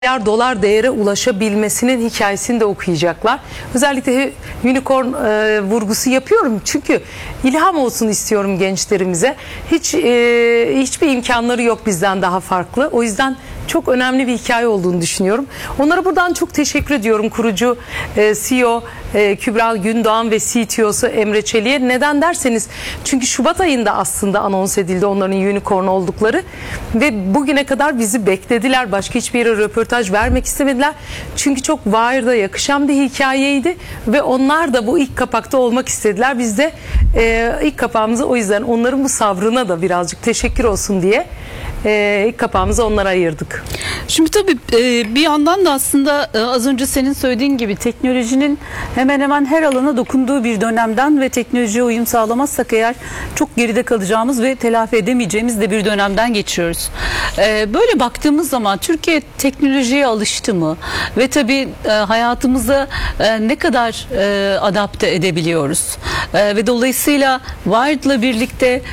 dolar değere ulaşabilmesinin hikayesini de okuyacaklar. Özellikle unicorn vurgusu yapıyorum çünkü ilham olsun istiyorum gençlerimize. Hiçbir imkanları yok bizden daha farklı. O yüzden çok önemli bir hikaye olduğunu düşünüyorum. Onlara buradan çok teşekkür ediyorum. Kurucu CEO Kübra Gündoğan ve CTO'su Emre Çelik'e. Neden derseniz çünkü Şubat ayında aslında anons edildi onların unicorn oldukları ve bugüne kadar bizi beklediler. Başka hiçbir yere röportaj vermek istemediler. Çünkü çok Wired'a yakışan bir hikayeydi ve onlar da bu ilk kapakta olmak istediler. Biz de ilk kapağımızı o yüzden onların bu sabrına da birazcık teşekkür olsun diye ilk kapağımızı onlara ayırdık. Şimdi tabii bir yandan da aslında az önce senin söylediğin gibi teknolojinin hemen hemen her alana dokunduğu bir dönemden ve teknolojiye uyum sağlamazsak eğer çok geride kalacağımız ve telafi edemeyeceğimiz de bir dönemden geçiyoruz. Böyle baktığımız zaman Türkiye teknolojiye alıştı mı? Ve tabii hayatımıza ne kadar adapte edebiliyoruz? Ve dolayısıyla Wired'la birlikte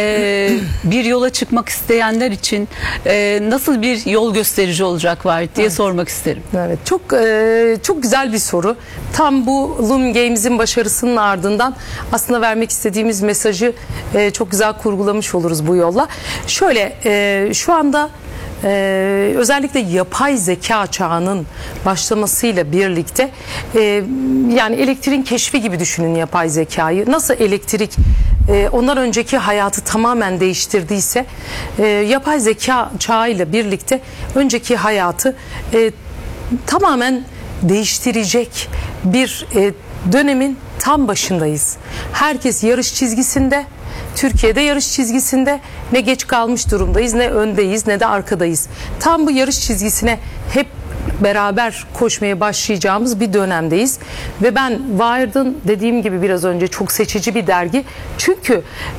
bir yola çıkmak isteyenler için nasıl bir yol gösterici olacak Wired diye sormak isterim. Evet, çok güzel bir soru. Tam bu Loom Games'in başarısının ardından aslında vermek istediğimiz mesajı çok güzel kurgulamış oluruz bu yolla. Şöyle şu anda özellikle yapay zeka çağının başlamasıyla birlikte yani elektriğin keşfi gibi düşünün yapay zekayı. Nasıl elektrik ondan önceki hayatı tamamen değiştirdiyse yapay zeka çağıyla birlikte önceki hayatı tamamen değiştirecek bir dönemin tam başındayız. Herkes yarış çizgisinde. Türkiye'de yarış çizgisinde ne geç kalmış durumdayız, ne öndeyiz, ne de arkadayız. Tam bu yarış çizgisine hep beraber koşmaya başlayacağımız bir dönemdeyiz. Ve ben Wired'ın dediğim gibi biraz önce çok seçici bir dergi. Çünkü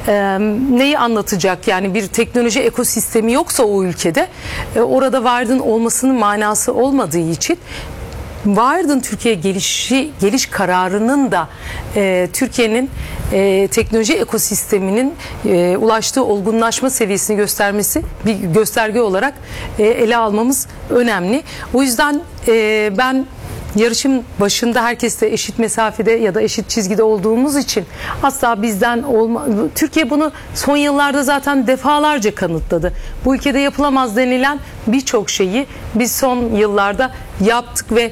neyi anlatacak yani bir teknoloji ekosistemi yoksa o ülkede orada Wired'ın olmasının manası olmadığı için Wired'ın Türkiye geliş kararının da Türkiye'nin teknoloji ekosisteminin ulaştığı olgunlaşma seviyesini göstermesi bir gösterge olarak ele almamız önemli. O yüzden ben yarışın başında herkesle eşit mesafede ya da eşit çizgide olduğumuz için asla bizden Türkiye bunu son yıllarda zaten defalarca kanıtladı. Bu ülkede yapılamaz denilen birçok şeyi biz son yıllarda yaptık ve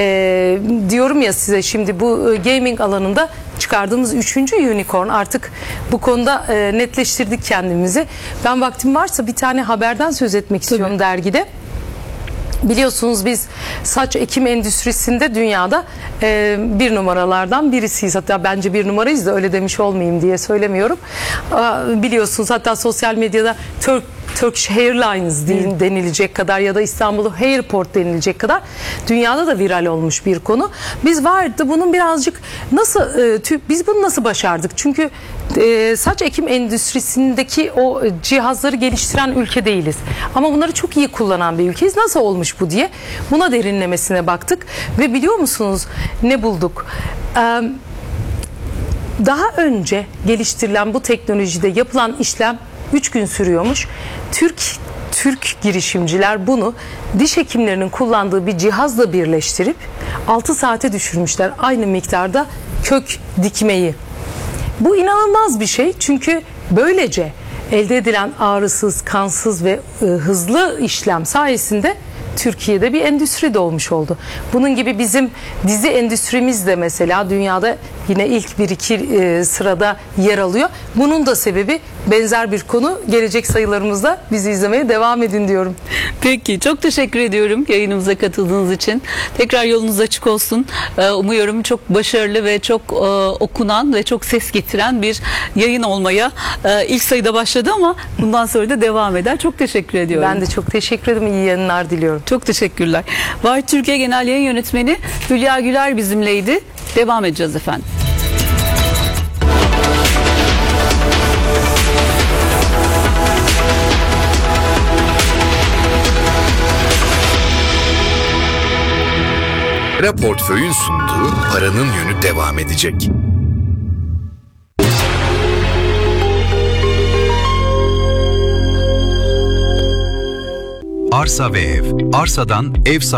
diyorum ya size şimdi bu gaming alanında çıkardığımız 3. unicorn artık bu konuda netleştirdik kendimizi. Ben vaktim varsa bir tane haberden söz etmek istiyorum dergide. Biliyorsunuz biz saç ekim endüstrisinde dünyada bir numaralardan birisiyiz. Hatta bence bir numarayız da öyle demiş olmayayım diye söylemiyorum. Biliyorsunuz hatta sosyal medyada Turkish Airlines denilecek kadar ya da İstanbul Airport denilecek kadar dünyada da viral olmuş bir konu. Biz Wired'da bunun birazcık biz bunu nasıl başardık? Çünkü saç ekim endüstrisindeki o cihazları geliştiren ülke değiliz. Ama bunları çok iyi kullanan bir ülkeyiz. Nasıl olmuş bu diye buna derinlemesine baktık ve biliyor musunuz ne bulduk? Daha önce geliştirilen bu teknolojide yapılan işlem 3 gün sürüyormuş. Türk girişimciler bunu diş hekimlerinin kullandığı bir cihazla birleştirip 6 saate düşürmüşler aynı miktarda kök dikmeyi. Bu inanılmaz bir şey çünkü böylece elde edilen ağrısız, kansız ve hızlı işlem sayesinde Türkiye'de bir endüstri doğmuş oldu. Bunun gibi bizim dizi endüstrimiz de mesela dünyada yine ilk 1-2 sırada yer alıyor. Bunun da sebebi benzer bir konu. Gelecek sayılarımızda bizi izlemeye devam edin diyorum. Peki çok teşekkür ediyorum yayınımıza katıldığınız için. Tekrar yolunuz açık olsun. Umuyorum çok başarılı ve çok okunan ve çok ses getiren bir yayın olmaya ilk sayıda başladı ama bundan sonra da devam eder. Çok teşekkür ediyorum. Ben de çok teşekkür ederim. İyi yayınlar diliyorum. Çok teşekkürler. Wired Türkiye Genel Yayın Yönetmeni Hülya Güler bizimleydi. Devam edeceğiz efendim. Portföyün sunduğu Paranın Yönü devam edecek. Arsa ve ev. Arsadan ev